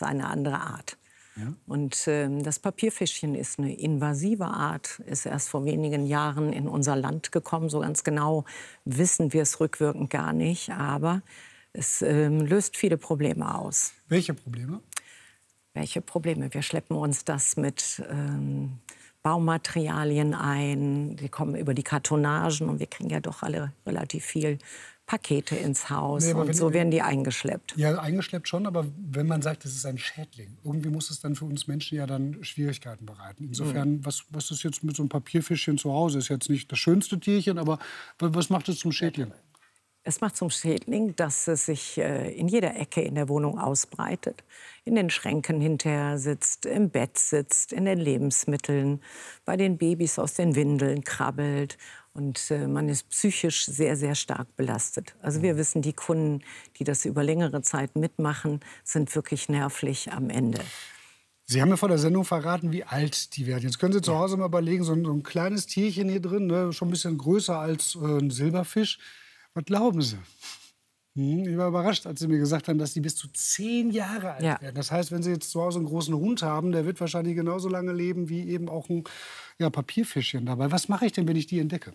ist eine andere Art. Ja. Und das Papierfischchen ist eine invasive Art, ist erst vor wenigen Jahren in unser Land gekommen. So ganz genau wissen wir es rückwirkend gar nicht, aber es löst viele Probleme aus. Welche Probleme? Welche Probleme? Wir schleppen uns das mit Baumaterialien ein. Die kommen über die Kartonagen und wir kriegen ja doch alle relativ viel Pakete ins Haus. Nee, und so werden die eingeschleppt. Ja, eingeschleppt schon, aber wenn man sagt, es ist ein Schädling, irgendwie muss es dann für uns Menschen ja dann Schwierigkeiten bereiten. Insofern, was ist jetzt mit so einem Papierfischchen zu Hause? Ist jetzt nicht das schönste Tierchen, aber was macht es zum Schädling? Es macht zum Schädling, dass es sich in jeder Ecke in der Wohnung ausbreitet. In den Schränken hinterher sitzt, im Bett sitzt, in den Lebensmitteln, bei den Babys aus den Windeln krabbelt. Und man ist psychisch sehr, sehr stark belastet. Also wir wissen, die Kunden, die das über längere Zeit mitmachen, sind wirklich nervlich am Ende. Sie haben mir vor der Sendung verraten, wie alt die werden. Jetzt können Sie zu Hause mal überlegen, so ein kleines Tierchen hier drin, ne, schon ein bisschen größer als ein Silberfisch. Was glauben Sie? Ich war überrascht, als Sie mir gesagt haben, dass die bis zu 10 Jahre alt werden. Das heißt, wenn Sie jetzt zu Hause einen großen Hund haben, der wird wahrscheinlich genauso lange leben wie eben auch ein Papierfischchen dabei. Was mache ich denn, wenn ich die entdecke?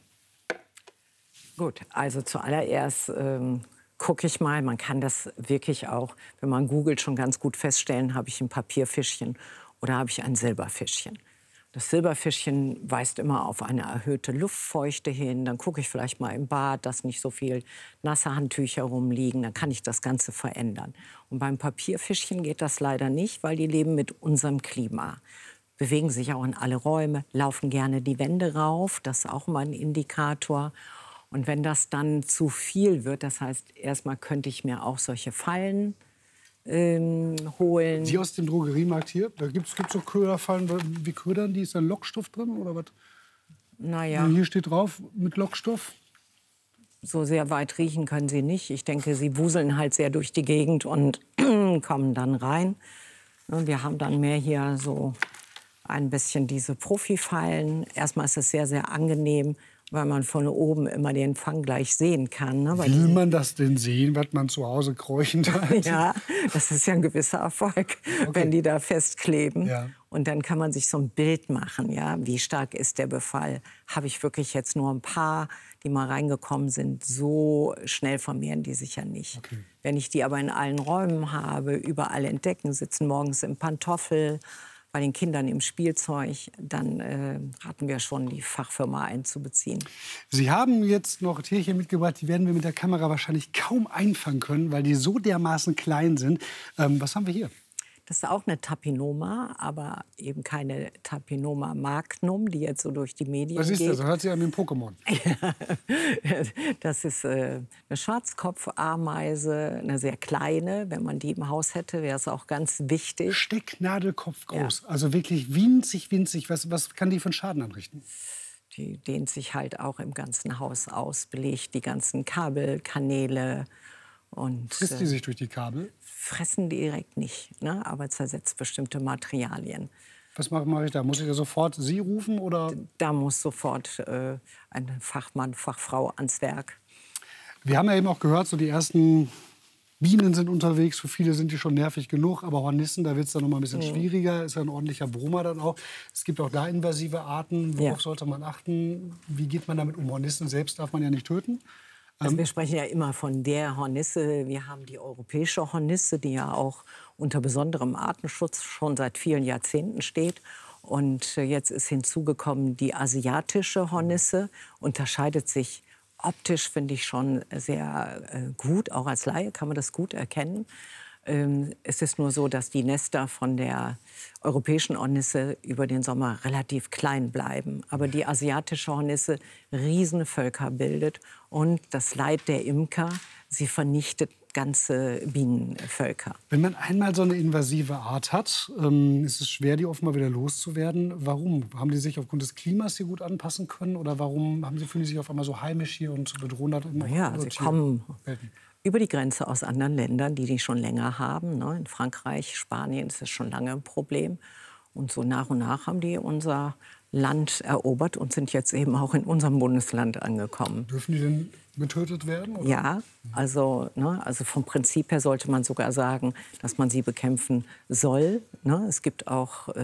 Gut, also zuallererst gucke ich mal, man kann das wirklich auch, wenn man googelt, schon ganz gut feststellen, habe ich ein Papierfischchen oder habe ich ein Silberfischchen. Das Silberfischchen weist immer auf eine erhöhte Luftfeuchte hin. Dann gucke ich vielleicht mal im Bad, dass nicht so viel nasse Handtücher rumliegen. Dann kann ich das Ganze verändern. Und beim Papierfischchen geht das leider nicht, weil die leben mit unserem Klima. Bewegen sich auch in alle Räume, laufen gerne die Wände rauf. Das ist auch mal ein Indikator. Und wenn das dann zu viel wird, das heißt, erstmal könnte ich mir auch solche Fallen holen. Die aus dem Drogeriemarkt hier, da gibt's so Köderfallen. Wie ködern die? Ist da Lockstoff drin oder was? Naja. Hier steht drauf mit Lockstoff. So sehr weit riechen können sie nicht. Ich denke, sie wuseln halt sehr durch die Gegend und kommen dann rein. Wir haben dann mehr hier so ein bisschen diese Profifallen. Erstmal ist es sehr, sehr angenehm, weil man von oben immer den Fang gleich sehen kann. Ne? Will man das denn sehen, was man zu Hause keuchend hat? Ja, das ist ja ein gewisser Erfolg, wenn die da festkleben. Ja. Und dann kann man sich so ein Bild machen, ja, wie stark ist der Befall? Habe ich wirklich jetzt nur ein paar, die mal reingekommen sind? So schnell vermehren die sich ja nicht. Okay. Wenn ich die aber in allen Räumen habe, überall entdecken, sitzen morgens im Pantoffel, bei den Kindern im Spielzeug, dann raten wir schon, die Fachfirma einzubeziehen. Sie haben jetzt noch Tierchen mitgebracht, die werden wir mit der Kamera wahrscheinlich kaum einfangen können, weil die so dermaßen klein sind. Was haben wir hier? Das ist auch eine Tapinoma, aber eben keine Tapinoma magnum, die jetzt so durch die Medien geht. Was ist das? Das hört sich an wie ein Pokémon. Das ist eine Schwarzkopfameise, eine sehr kleine. Wenn man die im Haus hätte, wäre es auch ganz wichtig. Stecknadelkopf groß, also wirklich winzig, winzig. Was kann die für einen Schaden anrichten? Die dehnt sich halt auch im ganzen Haus aus, belegt die ganzen Kabelkanäle. Und, Frisst die sich durch die Kabel? Fressen direkt nicht, ne? Aber zersetzt bestimmte Materialien. Was mache ich da? Muss ich da sofort Sie rufen? Oder? Da muss sofort ein Fachmann, Fachfrau ans Werk. Wir haben ja eben auch gehört, so die ersten Bienen sind unterwegs. Für viele sind die schon nervig genug. Aber Hornissen, da wird es dann noch mal ein bisschen schwieriger. Ist ja ein ordentlicher Brummer dann auch. Es gibt auch da invasive Arten. Worauf sollte man achten? Wie geht man damit um? Hornissen selbst darf man ja nicht töten. Also wir sprechen ja immer von der Hornisse. Wir haben die europäische Hornisse, die ja auch unter besonderem Artenschutz schon seit vielen Jahrzehnten steht. Und jetzt ist hinzugekommen die asiatische Hornisse. Unterscheidet sich optisch, finde ich, schon sehr gut. Auch als Laie kann man das gut erkennen. Es ist nur so, dass die Nester von der europäischen Hornisse über den Sommer relativ klein bleiben. Aber die asiatische Hornisse Riesenvölker bildet. Und das Leid der Imker, sie vernichtet ganze Bienenvölker. Wenn man einmal so eine invasive Art hat, ist es schwer, die offenbar wieder loszuwerden. Warum? Haben die sich aufgrund des Klimas hier gut anpassen können? Oder warum fühlen die sich auf einmal so heimisch hier und bedrohen das immer? Ja, sie kommen über die Grenze aus anderen Ländern, die schon länger haben. Ne? In Frankreich, Spanien ist es schon lange ein Problem. Und so nach und nach haben die unser Land erobert und sind jetzt eben auch in unserem Bundesland angekommen. Dürfen die denn getötet werden? Oder? Ja, also, ne, also vom Prinzip her sollte man sogar sagen, dass man sie bekämpfen soll. Ne? Es gibt auch